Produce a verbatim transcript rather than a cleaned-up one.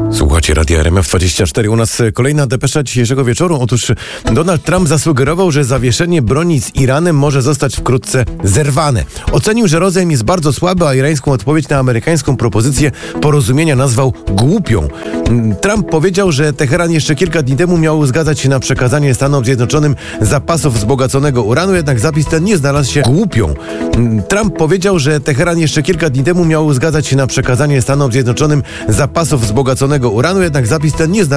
Słuchacie Radia R M F dwadzieścia cztery. U nas kolejna depesza dzisiejszego wieczoru. Otóż Donald Trump zasugerował, że zawieszenie broni z Iranem może zostać wkrótce zerwane. Ocenił, że rozejm jest bardzo słaby, a irańską odpowiedź na amerykańską propozycję porozumienia nazwał głupią. Trump powiedział, że Teheran jeszcze kilka dni temu miał zgadzać się na przekazanie Stanom Zjednoczonym zapasów wzbogaconego uranu, jednak zapis ten nie znalazł się głupią. Trump powiedział, że Teheran jeszcze kilka dni temu miał zgadzać się na przekazanie Stanom Zjednoczonym zapasów wzbogaconego uranu, jednak zapis ten nie znalazł